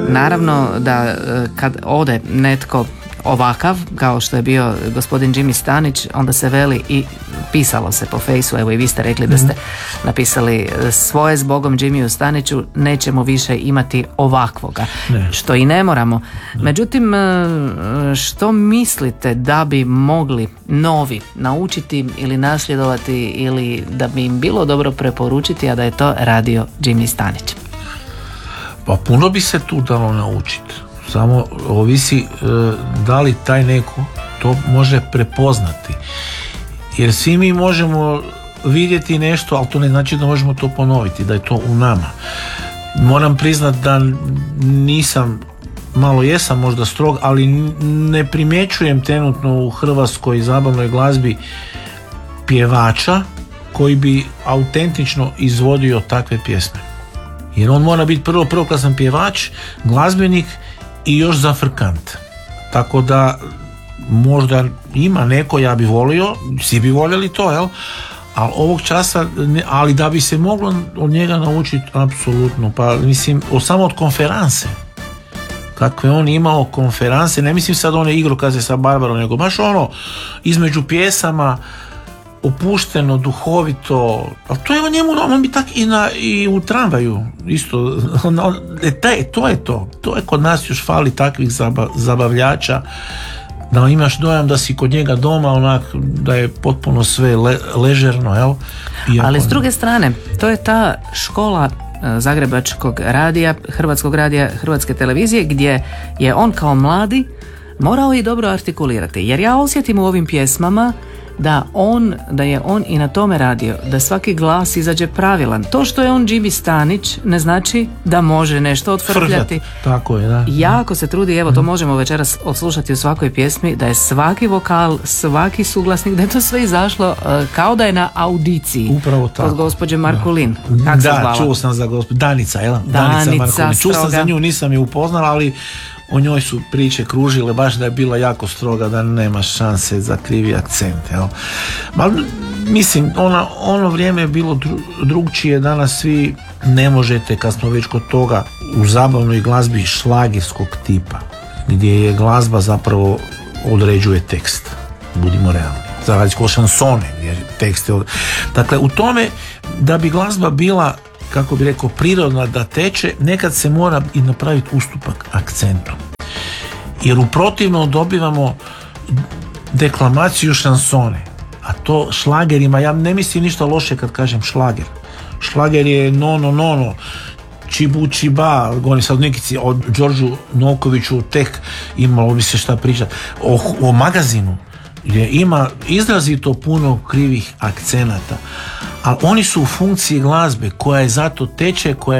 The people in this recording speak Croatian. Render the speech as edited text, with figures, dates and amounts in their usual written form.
naravno da kad ode netko ovakav kao što je bio gospodin Jimmy Stanić, onda se veli i pisalo se po fejsu, evo i vi ste rekli da ste napisali svoje zbogom Jimmyu Staniću, nećemo više imati ovakvoga, što i ne moramo. Međutim, što mislite da bi mogli novi naučiti ili nasljedovati ili da bi im bilo dobro preporučiti, a da je to radio Jimmy Stanić? Pa puno bi se tu dalo naučiti. Samo ovisi da li taj neko to može prepoznati. Jer svi mi možemo vidjeti nešto, ali to ne znači da možemo to ponoviti, da je to u nama. Moram priznat da nisam, malo jesam možda strog, ali ne primjećujem trenutno u hrvatskoj zabavnoj glazbi pjevača koji bi autentično izvodio takve pjesme. Jer on mora biti prvoklasan pjevač, glazbenik i još zafrkant. Tako da možda ima neko, ja bi volio, svi bi voljeli to, jel? Ali ovog časa, ali da bi se moglo od njega naučiti, apsolutno. Pa mislim, samo od konferanse. Kakve on imao konferanse, ne mislim sad one igrokaze sa Barbarom, nego baš ono, između pjesama, opušteno, duhovito, ali to je o njemu, on bi tak i u tramvaju isto, to je kod nas još fali takvih zabavljača, da imaš dojam da si kod njega doma, onak da je potpuno sve ležerno, jel? Ali s druge strane, to je ta škola Zagrebačkog radija, Hrvatskog radija, Hrvatske televizije, gdje je on kao mladi morao i dobro artikulirati, jer ja osjetim u ovim pjesmama da je on i na tome radio, da svaki glas izađe pravilan. To što je on Jimmy Stanić ne znači da može nešto otfrfljati. Tako je, da. Jako se trudi, evo to možemo večeras odslušati u svakoj pjesmi, da je svaki vokal, svaki suglasnik, da je to sve izašlo kao da je na audiciji. Upravo tako. Kod gospođe Markulin. Kako se zvala? Čuo sam za Danica, jel? Danica Markulin. Čuo sam za nju, nisam je upoznala, ali o njoj su priče kružile baš da je bila jako stroga, da nema šanse za krivi akcent, jel? Ma, mislim, ono vrijeme je bilo drugčije, danas svi ne možete, kad smo već kod toga, u zabavnoj glazbi šlagerskog tipa, gdje je glazba zapravo određuje tekst, budimo realni, za razliku od šansone, gdje tekst je dakle, u tome da bi glazba bila, kako bi rekao, prirodna da teče, nekad se mora i napraviti ustupak akcentu. Jer u protivnom dobivamo deklamaciju šansone. A to šlagerima, ja ne mislim ništa loše kad kažem šlager. Šlager je no, čibu čiba, govorim sad nekici, o Đorđu Nokoviću tek imalo bi se šta pričati. O magazinu gdje ima izrazito puno krivih akcenata, ali oni su u funkciji glazbe koja je zato teče, koja